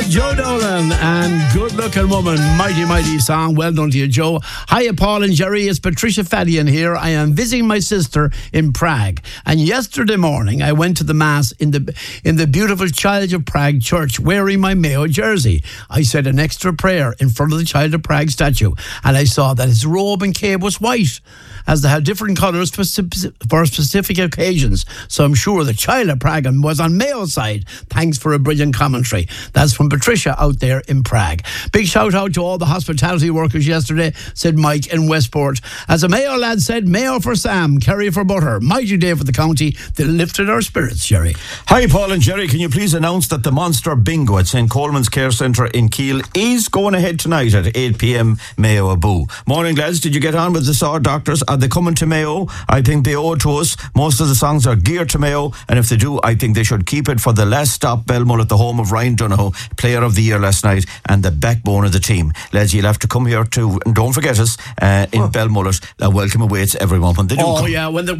Joe Dolan and Good Looking Woman. Mighty, mighty song. Well done to you, Joe. Hiya, Paul and Jerry. It's Patricia Fadian here. I am visiting my sister in Prague. And yesterday morning, I went to the Mass in the beautiful Child of Prague church wearing my Mayo jersey. I said an extra prayer in front of the Child of Prague statue. And I saw that his robe and cape was white, as they had different colours for specific occasions. So I'm sure the Child of Prague was on Mayo's side. Thanks for a brilliant commentary. That's from Patricia out there in Prague. Big shout out to all the hospitality workers yesterday, said Mike in Westport. As a Mayo lad said, Mayo for Sam, Kerry for butter. Mighty day for the county. They lifted our spirits, Jerry. Hi, Paul and Jerry. Can you please announce that the Monster Bingo at St. Coleman's Care Centre in Keele is going ahead tonight at 8 p.m. Mayo Abu. Morning, lads. Did you get on with the Saw Doctors? Are they coming to Mayo? I think they owe to us. Most of the songs are geared to Mayo, and if they do, I think they should keep it for the last stop. Belmullet, the home of Ryan Donoghue, Player of the Year last night and the backbone of the team. Lads, you'll have to come here too, and don't forget us in Belmullet. Welcome awaits everyone when they do come. Yeah, when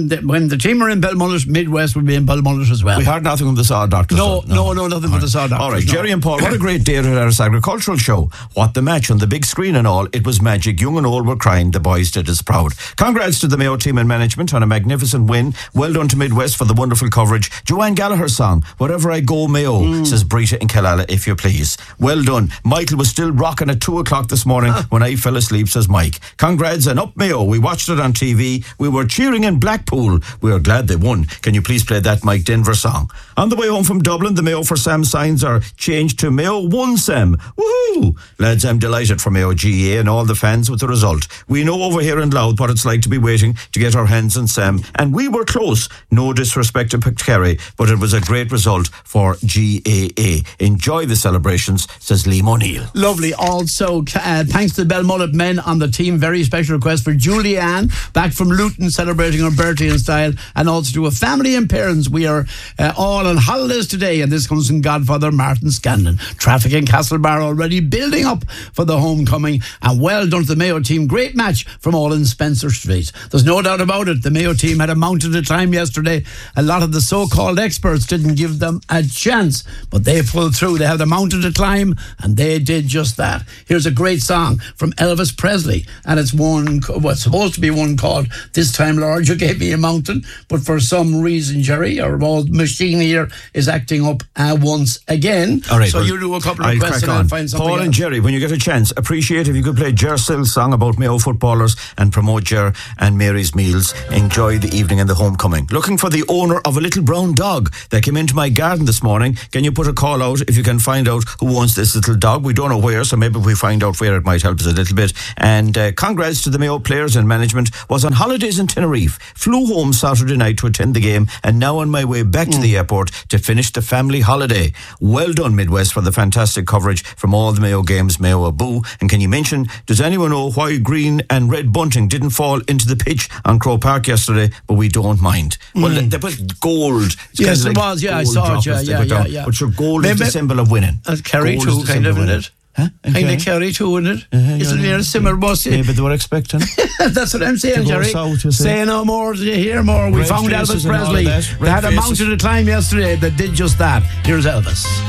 the team are in Belmullet, Midwest will be in Belmullet as well. We heard nothing from the Saw Doctors. No, nothing from the Saw Doctors. All right, Jerry and Paul, what a great day at our agricultural show. What the match on the big screen and all. It was magic. Young and old were crying. The boys did us proud. Congrats to the Mayo team and management on a magnificent win. Well done to Midwest for the wonderful coverage. Joanne Gallagher's song, Wherever I Go Mayo, says Brita in Killala, if you please. Well done. Michael was still rocking at 2 o'clock this morning when I fell asleep, says Mike. Congrats and up Mayo. We watched it on TV. We were cheering in Blackpool. We are glad they won. Can you please play that Mike Denver song? On the way home from Dublin, the Mayo for Sam signs are changed to Mayo 1 Sam. Woohoo! Lads, I'm delighted for Mayo GA and all the fans with the result. We know over here in Louth what it's like to be waiting to get our hands on Sam, and we were close. No disrespect to Kerry, but it was a great result for GAA. Enjoy the celebrations, says Liam O'Neill. Lovely. Also, thanks to the Belmullet men on the team. Very special request for Julianne, back from Luton, celebrating her birthday in style, and also to a family and parents. We are all on holidays today, and this comes from Godfather Martin Scanlon. Traffic in Castlebar already building up for the homecoming, and well done to the Mayo team. Great match from all in Spencer Street. There's no doubt about it. The Mayo team had a mountain to climb yesterday. A lot of the so-called experts didn't give them a chance, but they pulled through. They had a mountain to climb, and they did just that. Here's a great song from Elvis Presley, and it's what's supposed to be one called This Time Lord You Gave Me a Mountain, but for some reason, Jerry, our old machine here is acting up once again. All right, so you do a couple of requests and I'll find something Paul else. And Jerry, when you get a chance, appreciate if you could play Ger Sill's song about Mayo footballers and promote Ger and Mary's Meals. Enjoy the evening and the homecoming. Looking for the owner of a little brown dog that came into my garden this morning. Can you put a call out if you can find out who owns this little dog? We don't know where, so maybe if we find out where, it might help us a little bit. And congrats to the Mayo players and management. Was on holidays in Tenerife, flew home Saturday night to attend the game, and now on my way back to the airport to finish the family holiday. Well done, Midwest, for the fantastic coverage from all the Mayo games, Mayo Abu. And can you mention, does anyone know why green and red bunting didn't fall into the pitch on Croke Park yesterday? But we don't mind. Well, they put gold. It's yes, kind of it was. Yeah, I saw it. Yeah. But your gold is the symbol of winning. Kerry too, kind of, isn't it? Huh? Kind of Kerry too, isn't it? Isn't it a similar bus? Yeah, but they were expecting. That's what I'm saying, Jerry. Say no more, you hear more. We found Elvis Presley. They had a mountain to climb yesterday that did just that. Here's Elvis.